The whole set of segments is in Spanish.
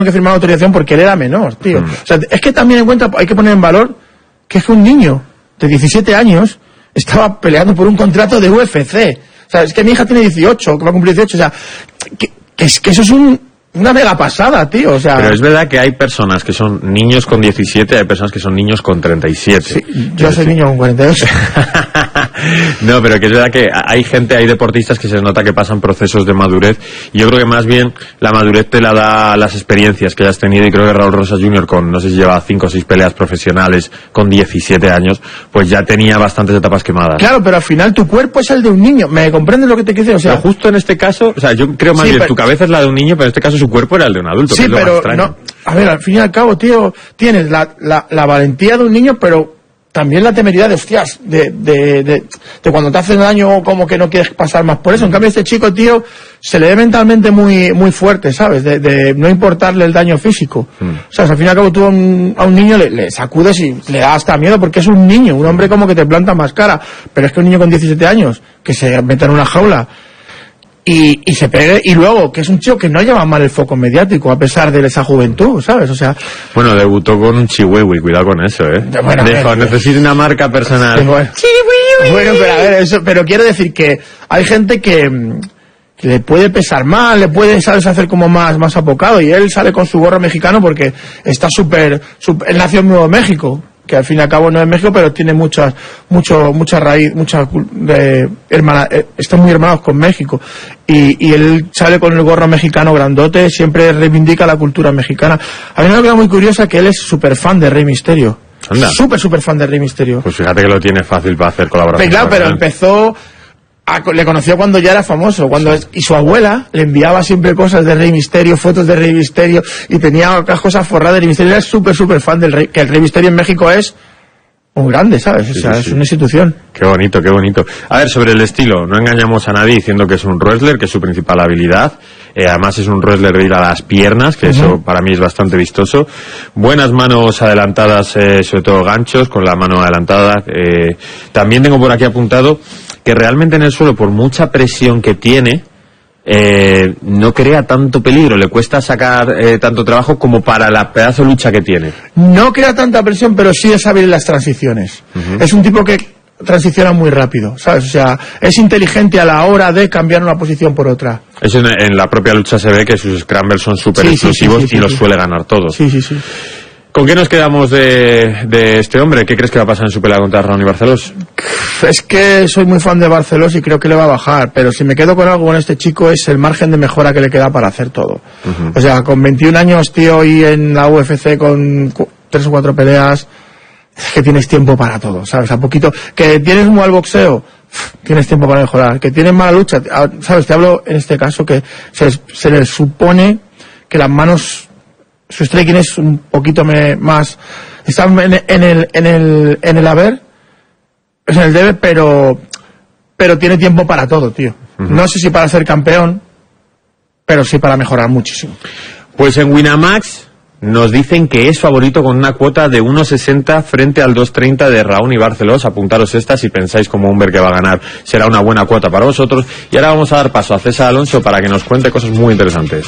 que firmar autorización porque él era menor, tío. O sea, es que también hay que poner en valor que es que un niño de 17 años estaba peleando por un contrato de UFC. O sea, es que mi hija tiene 18, que va a cumplir 18, o sea, que eso es una mega pasada, tío, o sea... Pero es verdad que hay personas que son niños con 17, hay personas que son niños con 37. Sí, yo soy niño con 48. No, pero que es verdad que hay deportistas que se nota que pasan procesos de madurez, y yo creo que más bien la madurez te la da las experiencias que hayas tenido, y creo que Raúl Rosas Jr. no sé si lleva 5 o 6 peleas profesionales con 17 años, pues ya tenía bastantes etapas quemadas. Claro, pero al final tu cuerpo es el de un niño, ¿me comprendes lo que te quiero decir? O sea, pero justo en este caso, o sea, yo creo más bien tu cabeza es la de un niño, pero en este caso su cuerpo era el de un adulto. Sí, que es pero lo más no, a ver, al fin y al cabo, tío, tienes la valentía de un niño, pero también la temeridad de, hostias, de cuando te hacen daño, como que no quieres pasar más por eso. En cambio, este chico, tío, se le ve mentalmente muy, muy fuerte, ¿sabes? De no importarle el daño físico. O sea, al fin y al cabo tú a un niño le sacudes y le da hasta miedo porque es un niño, un hombre como que te planta más cara. Pero es que un niño con 17 años, que se mete en una jaula y se pegue, y luego que es un chico que no lleva mal el foco mediático a pesar de esa juventud, ¿sabes? O sea, bueno, debutó con un chihuahua, cuidado con eso, bueno, necesita una marca personal. Bueno, pero a ver, eso, pero quiero decir que hay gente que le puede pesar más, le puede, ¿sabes?, hacer como más apocado, y él sale con su gorro mexicano porque está él nació en Nuevo México, que al fin y al cabo no es México, pero tiene mucha raíz, están muy hermanos con México, y él sale con el gorro mexicano grandote, siempre reivindica la cultura mexicana. A mí me queda muy curiosa que él es súper fan de Rey Mysterio. Súper fan de Rey Mysterio. Pues fíjate que lo tiene fácil para hacer colaboraciones. Claro, pero empezó... le conoció cuando ya era famoso, y su abuela le enviaba siempre cosas de Rey Mysterio, fotos de Rey Mysterio, y tenía otras cosas forradas de Rey Mysterio. Era súper fan del Rey, que el Rey Mysterio en México es muy grande, ¿sabes? O sea, es una institución. Qué bonito. A ver, sobre el estilo, no engañamos a nadie diciendo que es un wrestler, que es su principal habilidad. Además es un wrestler de ir a las piernas, que eso para mí es bastante vistoso. Buenas manos adelantadas, sobre todo ganchos, con la mano adelantada. También tengo por aquí apuntado que realmente en el suelo, por mucha presión que tiene, no crea tanto peligro, le cuesta sacar tanto trabajo como para la pedazo de lucha que tiene. No crea tanta presión, pero sí es hábil en las transiciones. Es un tipo que transiciona muy rápido, ¿sabes? O sea, es inteligente a la hora de cambiar una posición por otra. Eso en la propia lucha se ve que sus scrambles son súper explosivos y los suele ganar todos. Sí. ¿Con qué nos quedamos de este hombre? ¿Qué crees que va a pasar en su pelea contra Raoni Barcelós? Es que soy muy fan de Barcelós y creo que le va a bajar, pero si me quedo con algo con este chico es el margen de mejora que le queda para hacer todo. O sea, con 21 años, tío, y en la UFC con 3 o 4 peleas, es que tienes tiempo para todo, ¿sabes? A poquito, que tienes un mal boxeo, tienes tiempo para mejorar, que tienes mala lucha, ¿sabes? Te hablo en este caso que se le supone que las manos, su striking es un poquito más, está en el haber, es en el debe, pero tiene tiempo para todo, tío. No sé si para ser campeón, pero sí para mejorar muchísimo. Pues en Winamax nos dicen que es favorito con una cuota de 1.60 frente al 2.30 de Raoni Barcelós. Apuntaros esta si pensáis como Humber que va a ganar. Será una buena cuota para vosotros. Y ahora vamos a dar paso a César Alonso para que nos cuente cosas muy interesantes.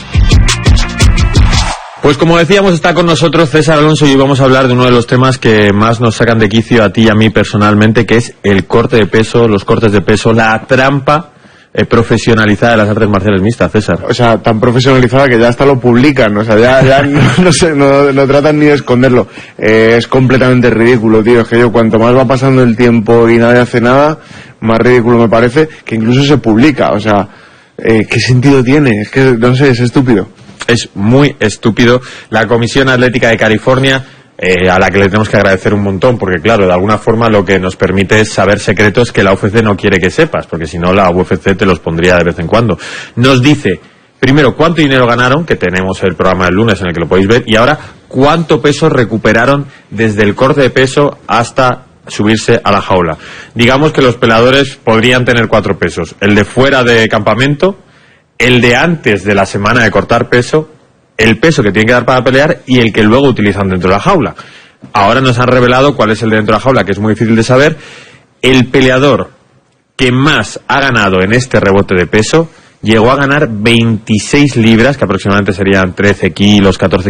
Pues como decíamos, está con nosotros César Alonso y hoy vamos a hablar de uno de los temas que más nos sacan de quicio a ti y a mí personalmente, que es el corte de peso, los cortes de peso, la trampa profesionalizada de las artes marciales mixtas, César. O sea, tan profesionalizada que ya hasta lo publican, o sea, ya no tratan ni de esconderlo. Es completamente ridículo, tío. Es que cuanto más va pasando el tiempo y nadie hace nada, más ridículo me parece que incluso se publica. O sea, ¿qué sentido tiene? Es que, no sé, es estúpido. Es muy estúpido. La Comisión Atlética de California, a la que le tenemos que agradecer un montón, porque claro, de alguna forma lo que nos permite es saber secretos que la UFC no quiere que sepas, porque si no la UFC te los pondría de vez en cuando. Nos dice, primero, cuánto dinero ganaron, que tenemos el programa del lunes en el que lo podéis ver, y ahora, cuánto peso recuperaron desde el corte de peso hasta subirse a la jaula. Digamos que los peleadores podrían tener 4 pesos. El de fuera de campamento, el de antes de la semana de cortar peso, el peso que tienen que dar para pelear y el que luego utilizan dentro de la jaula. Ahora nos han revelado cuál es el de dentro de la jaula, que es muy difícil de saber. El peleador que más ha ganado en este rebote de peso llegó a ganar 26 libras, que aproximadamente serían 13 kilos, 14